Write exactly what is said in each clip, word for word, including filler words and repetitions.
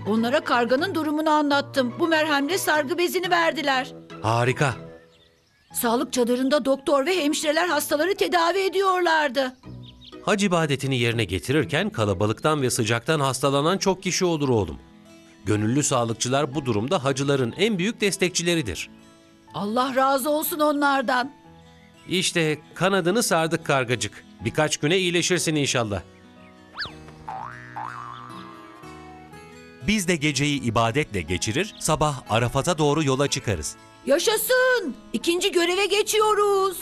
Onlara karganın durumunu anlattım. Bu merhemle sargı bezini verdiler. Harika. Sağlık çadırında doktor ve hemşireler hastaları tedavi ediyorlardı. Hac ibadetini yerine getirirken kalabalıktan ve sıcaktan hastalanan çok kişi olur oğlum. Gönüllü sağlıkçılar bu durumda hacıların en büyük destekçileridir. Allah razı olsun onlardan. İşte kanadını sardık kargacık. Birkaç güne iyileşirsin inşallah. Biz de geceyi ibadetle geçirir, sabah Arafat'a doğru yola çıkarız. Yaşasın! İkinci göreve geçiyoruz.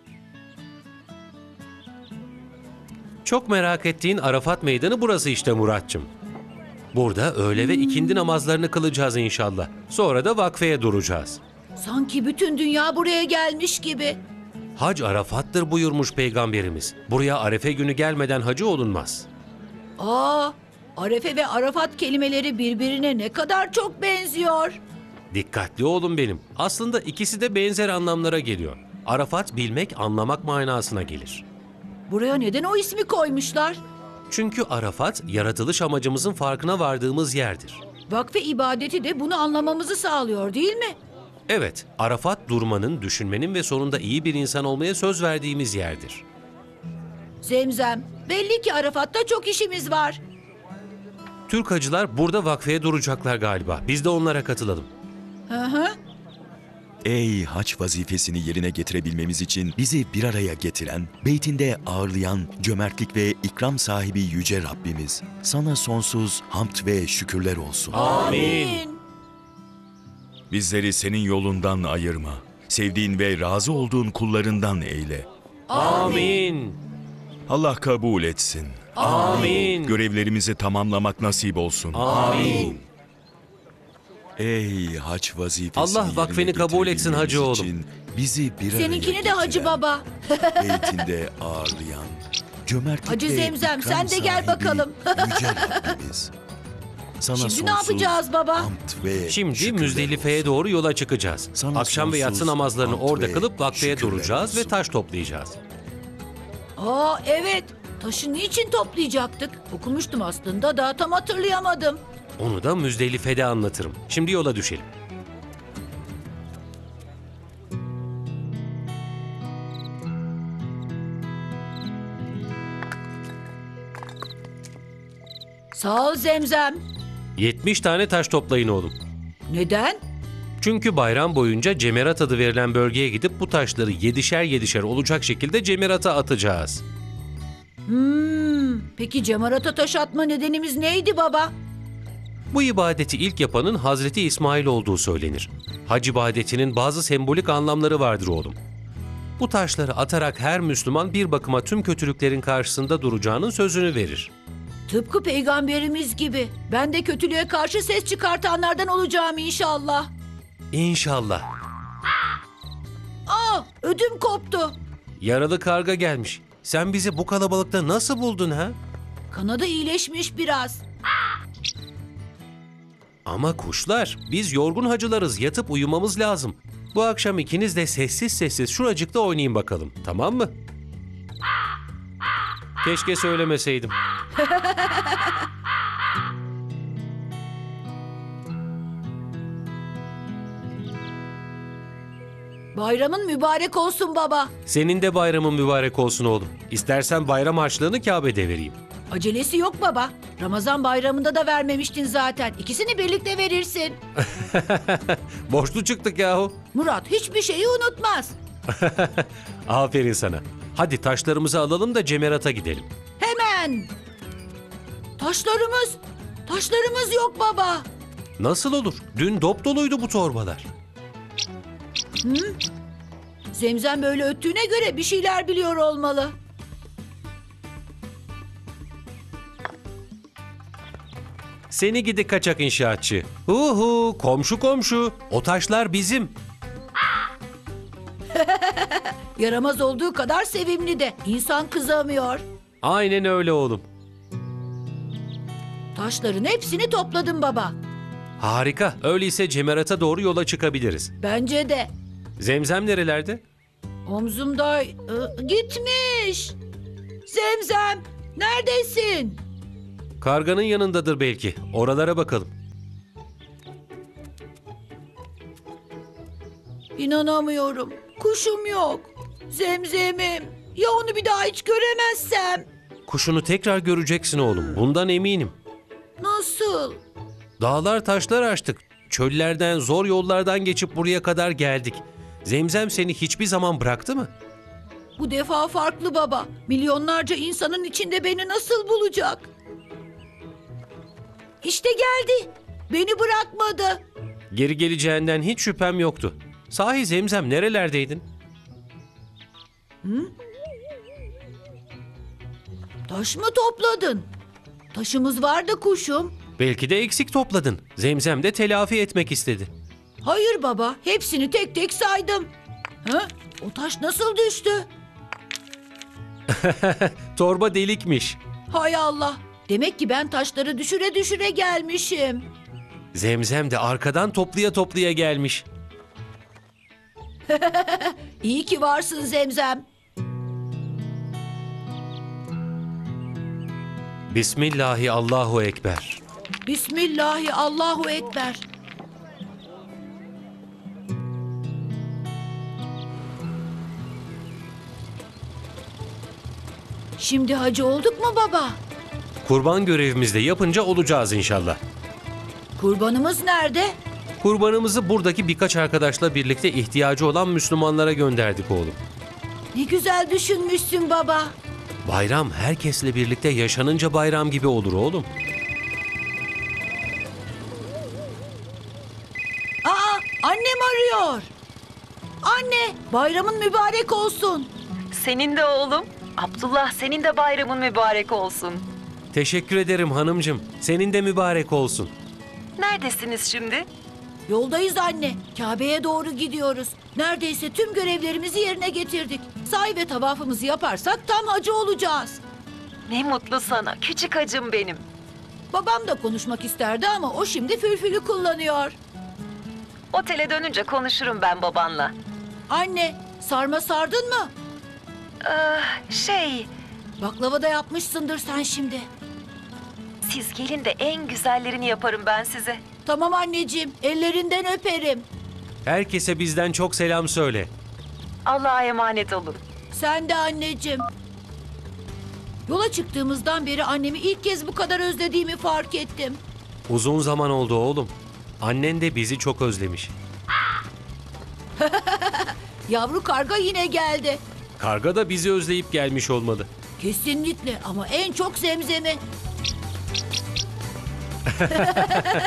Çok merak ettiğin Arafat Meydanı burası işte Muratçım. Burada öğle ve ikindi namazlarını kılacağız inşallah. Sonra da vakfeye duracağız. Sanki bütün dünya buraya gelmiş gibi. Hac Arafat'tır buyurmuş Peygamberimiz. Buraya Arefe günü gelmeden hacı olunmaz. Aa, Arefe ve Arafat kelimeleri birbirine ne kadar çok benziyor. Dikkatli olun benim. Aslında ikisi de benzer anlamlara geliyor. Arafat bilmek, anlamak manasına gelir. Buraya neden o ismi koymuşlar? Çünkü Arafat, yaratılış amacımızın farkına vardığımız yerdir. Vakfe ibadeti de bunu anlamamızı sağlıyor değil mi? Evet, Arafat durmanın, düşünmenin ve sonunda iyi bir insan olmaya söz verdiğimiz yerdir. Zemzem, belli ki Arafat'ta çok işimiz var. Türk hacılar burada vakfeye duracaklar galiba. Biz de onlara katılalım. Hı hı. Ey hac vazifesini yerine getirebilmemiz için bizi bir araya getiren, beytinde ağırlayan, cömertlik ve ikram sahibi Yüce Rabbimiz, sana sonsuz hamd ve şükürler olsun. Amin. Bizleri senin yolundan ayırma, sevdiğin ve razı olduğun kullarından eyle. Amin. Allah kabul etsin. Amin. Görevlerimizi tamamlamak nasip olsun. Amin. Ey hac vazifesini Allah yerine vakfeni kabul etsin hacı getirebilmemiz oğlum. için bizi bir araya Seninkini de Hacı getiren, Baba. beytinde ağırlayan, cömertlik Hacı ve Zemzem, ikram sen de gel sahibi bakalım. Yüce Rabbimiz. Sana Şimdi ne sonsuz yapacağız baba? hamd ve Şimdi şükürler Müzdelife'ye olsun. doğru yola çıkacağız. Sana Akşam ve yatsı sonsuz namazlarını hamd orada ve kılıp vakfeye şükürler duracağız ve olsun. taş toplayacağız. Aa evet, taşı niçin toplayacaktık? Okumuştum aslında da tam hatırlayamadım. Onu da Müzdelife'de anlatırım. Şimdi yola düşelim. Sağ ol Zemzem. yetmiş tane taş toplayın oğlum. Neden? Çünkü bayram boyunca Cemerat adı verilen bölgeye gidip bu taşları yedişer yedişer olacak şekilde Cemerat'a atacağız. Hmm, peki cemarata taş atma nedenimiz neydi baba? Bu ibadeti ilk yapanın Hazreti İsmail olduğu söylenir. Hac ibadetinin bazı sembolik anlamları vardır oğlum. Bu taşları atarak her Müslüman bir bakıma tüm kötülüklerin karşısında duracağının sözünü verir. Tıpkı peygamberimiz gibi. Ben de kötülüğe karşı ses çıkartanlardan olacağım inşallah. İnşallah. Aa, ödüm koptu. Yaralı karga gelmiş. Sen bizi bu kalabalıkta nasıl buldun ha? Kanadı iyileşmiş biraz. Ama kuşlar, biz yorgun hacılarız, yatıp uyumamız lazım. Bu akşam ikiniz de sessiz sessiz şuracıkta oynayın bakalım, tamam mı? Keşke söylemeseydim. Bayramın mübarek olsun baba. Senin de bayramın mübarek olsun oğlum. İstersen bayram harçlığını Kabe'de vereyim. Acelesi yok baba. Ramazan bayramında da vermemiştin zaten. İkisini birlikte verirsin. Borçlu çıktık yahu. Murat hiçbir şeyi unutmaz. Aferin sana. Hadi taşlarımızı alalım da Cemerat'a gidelim. Hemen. Taşlarımız, taşlarımız yok baba. Nasıl olur? Dün dop doluydu bu torbalar. Zemzem böyle öttüğüne göre bir şeyler biliyor olmalı. Seni gidi kaçak inşaatçı. Uhu, komşu komşu. O taşlar bizim. Yaramaz olduğu kadar sevimli de. İnsan kızamıyor. Aynen öyle oğlum. Taşların hepsini topladım baba. Harika. Öyleyse Cemerat'a doğru yola çıkabiliriz. Bence de. Zemzem nerelerde? Omzumda ı, gitmiş. Zemzem, neredesin? Karganın yanındadır belki. Oralara bakalım. İnanamıyorum. Kuşum yok. Zemzemim. Ya onu bir daha hiç göremezsem? Kuşunu tekrar göreceksin oğlum. Bundan eminim. Nasıl? Dağlar taşlar aştık. Çöllerden, zor yollardan geçip buraya kadar geldik. Zemzem seni hiçbir zaman bıraktı mı? Bu defa farklı baba. Milyonlarca insanın içinde beni nasıl bulacak? İşte geldi. Beni bırakmadı. Geri geleceğinden hiç şüphem yoktu. Sahi Zemzem nerelerdeydin? Taş mı topladın? Taşımız vardı kuşum. Belki de eksik topladın. Zemzem de telafi etmek istedi. Hayır baba, hepsini tek tek saydım. Ha? O taş nasıl düştü? Torba delikmiş. Hay Allah. Demek ki ben taşları düşüre düşüre gelmişim. Zemzem de arkadan toplaya toplaya gelmiş. İyi ki varsın Zemzem. Bismillahi Allahu Ekber. Bismillahi Allahu Ekber. Şimdi hacı olduk mu baba? Kurban görevimizde yapınca olacağız inşallah. Kurbanımız nerede? Kurbanımızı buradaki birkaç arkadaşla birlikte ihtiyacı olan Müslümanlara gönderdik oğlum. Ne güzel düşünmüşsün baba. Bayram herkesle birlikte yaşanınca bayram gibi olur oğlum. Aa, annem arıyor. Anne, bayramın mübarek olsun. Senin de oğlum. Abdullah, senin de bayramın mübarek olsun. Teşekkür ederim hanımcığım. Senin de mübarek olsun. Neredesiniz şimdi? Yoldayız anne. Kabe'ye doğru gidiyoruz. Neredeyse tüm görevlerimizi yerine getirdik. Sahi ve tavafımızı yaparsak tam hacı olacağız. Ne mutlu sana, küçük hacım benim. Babam da konuşmak isterdi ama o şimdi fülfülü kullanıyor. Otele dönünce konuşurum ben babanla. Anne, sarma sardın mı? Ee, şey, Baklava da yapmışsındır sen şimdi. siz gelin de en güzellerini yaparım ben size. Tamam anneciğim, ellerinden öperim. Herkese bizden çok selam söyle. Allah'a emanet olun. Sen de anneciğim. Yola çıktığımızdan beri annemi ilk kez bu kadar özlediğimi fark ettim. Uzun zaman oldu oğlum. Annen de bizi çok özlemiş. Yavru karga yine geldi. Karga da bizi özleyip gelmiş olmalı. Kesinlikle ama en çok Zemzem'i.